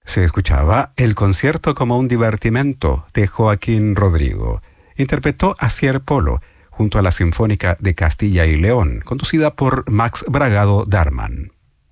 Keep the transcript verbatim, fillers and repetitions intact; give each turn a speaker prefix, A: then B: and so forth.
A: Se escuchaba El concierto como un divertimento de Joaquín Rodrigo. Interpretó a Asier Polo junto a la Sinfónica de Castilla y León, conducida por Max Bragado Darman.